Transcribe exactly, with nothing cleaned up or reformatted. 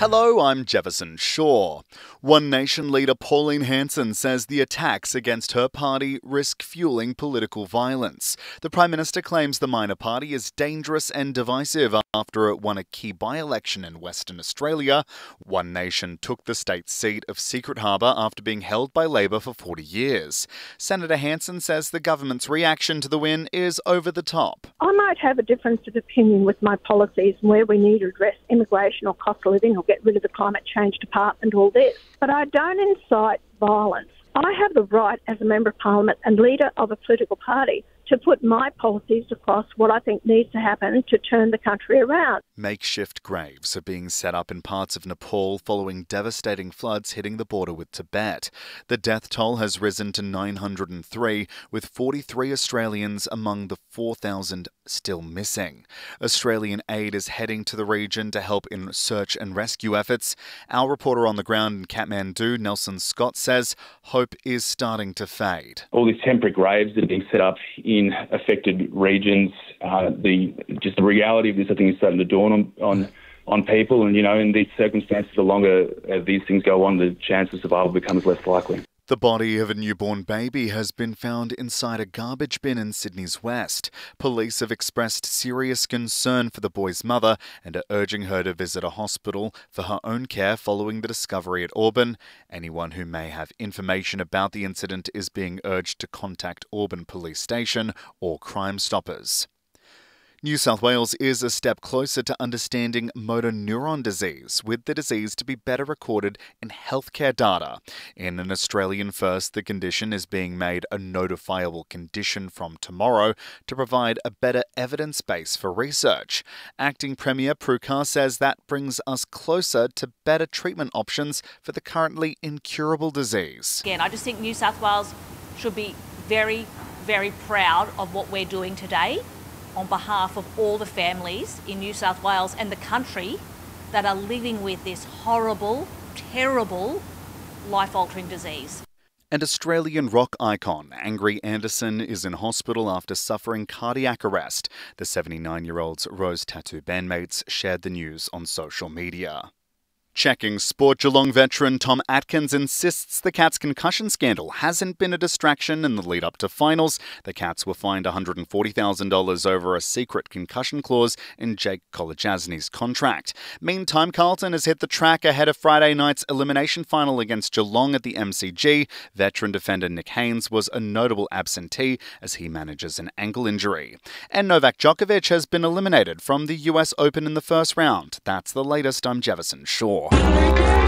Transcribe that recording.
Hello, I'm Jefferson Shaw. One Nation leader Pauline Hanson says the attacks against her party risk fueling political violence. The Prime Minister claims the minor party is dangerous and divisive after it won a key by-election in Western Australia. One Nation took the state seat of Secret Harbour after being held by Labor for forty years. Senator Hanson says the government's reaction to the win is over the top. I might have a difference of opinion with my policies and where we need to address immigration or cost of living or get rid of the climate change department, all this. But I don't incite violence. I have the right as a Member of Parliament and leader of a political party to put my policies across what I think needs to happen to turn the country around. Makeshift graves are being set up in parts of Nepal following devastating floods hitting the border with Tibet. The death toll has risen to nine hundred three, with forty-three Australians among the four thousand still missing. Australian aid is heading to the region to help in search and rescue efforts. Our reporter on the ground in Kathmandu, Nelson Scott, says hope is starting to fade. All these temporary graves that are being set up in affected regions, uh, the just the reality of this, I think, is starting to dawn on, on on people. And, you know, in these circumstances, the longer uh, these things go on, the chance of survival becomes less likely. The body of a newborn baby has been found inside a garbage bin in Sydney's west. Police have expressed serious concern for the boy's mother and are urging her to visit a hospital for her own care following the discovery at Auburn. Anyone who may have information about the incident is being urged to contact Auburn Police Station or Crime Stoppers. New South Wales is a step closer to understanding motor neuron disease, with the disease to be better recorded in healthcare data. In an Australian first, the condition is being made a notifiable condition from tomorrow to provide a better evidence base for research. Acting Premier Prue Car says that brings us closer to better treatment options for the currently incurable disease. Again, I just think New South Wales should be very, very proud of what we're doing today on behalf of all the families in New South Wales and the country that are living with this horrible, terrible, life-altering disease. And Australian rock icon Angry Anderson is in hospital after suffering cardiac arrest. The seventy-nine-year-old's Rose Tattoo bandmates shared the news on social media. Checking sport, Geelong veteran Tom Atkins insists the Cats' concussion scandal hasn't been a distraction in the lead-up to finals. The Cats were fined one hundred forty thousand dollars over a secret concussion clause in Jake Kolodjasny's contract. Meantime, Carlton has hit the track ahead of Friday night's elimination final against Geelong at the M C G. Veteran defender Nick Haynes was a notable absentee as he manages an ankle injury. And Novak Djokovic has been eliminated from the U S Open in the first round. That's the latest. I'm Jefferson Shaw.